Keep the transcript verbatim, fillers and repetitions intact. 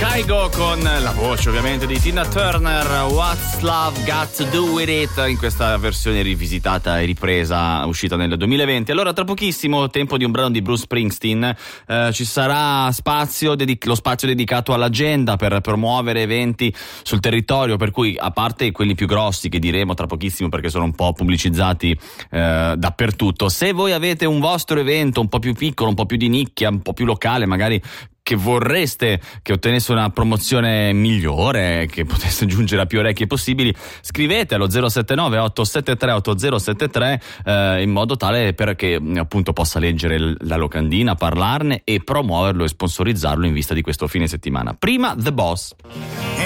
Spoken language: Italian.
Kygo con la voce ovviamente di Tina Turner, What's Love Got to Do With It, in questa versione rivisitata e ripresa uscita nel duemilaventi. Allora tra pochissimo, tempo di un brano di Bruce Springsteen, eh, ci sarà spazio dedic- lo spazio dedicato all'agenda per promuovere eventi sul territorio, per cui a parte quelli più grossi che diremo tra pochissimo perché sono un po' pubblicizzati eh, dappertutto, se voi avete un vostro evento un po' più piccolo, un po' più di nicchia, un po' più locale, magari che vorreste che ottenesse una promozione migliore, che potesse giungere a più orecchie possibili, scrivete allo zero sette nove otto sette tre otto zero sette tre eh, in modo tale perché appunto possa leggere la locandina, parlarne e promuoverlo e sponsorizzarlo in vista di questo fine settimana. Prima The Boss.